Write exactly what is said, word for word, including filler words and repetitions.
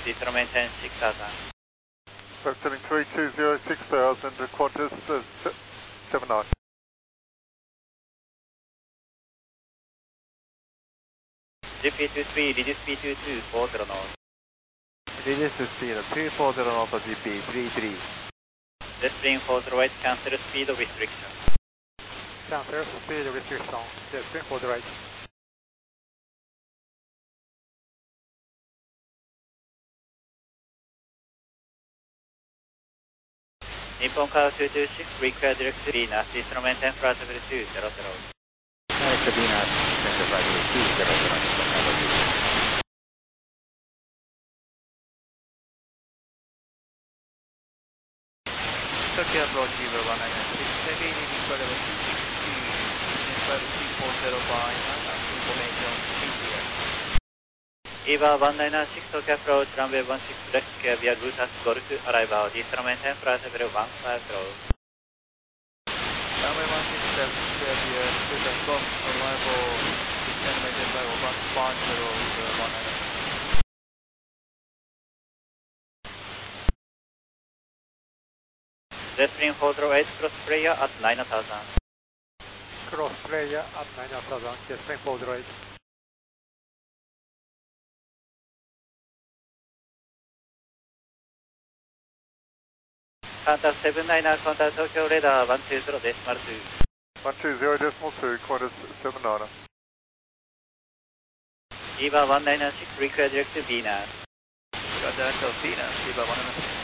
Diesel maintain six thousand. Representing three two zero six thousand, Qantas uh, seven nine. G P two three, reduce speed to two four zero knots. Reduce speed two four zero knots, G P three three. Jetstream four zero eight, cancel speed restriction. Cancel speed restriction, Jetstream four zero eight. Nippon Car two two six, require direct to Venus, Diesel maintain flight level two zero zero. Direct to Venus, center flight level two zero zero. Tokyo approach Viva one nine nine six, heavy leading for level two six two, flight three four zero by information, please here. Eva one nine nine six, Tokyo approach, runway one six left, clear via Bhutas, Golf, arrival, Diesel maintain flight level one five zero. Runway one six left, clear via Bhutas, Golf, arrival, Diesel maintain flight level one five zero, Eva one nine nine. Jetstream four zero eight, cross player at nine thousand. Cross player at nine thousand, Jetstream four zero eight. Qantas seven nine nine, contact Tokyo radar one two zero decimal two. one two zero decimal two, Qantas seven nine. Eva one nine nine six, require direct to Venus. Direct to Venus, Eva one nine nine six.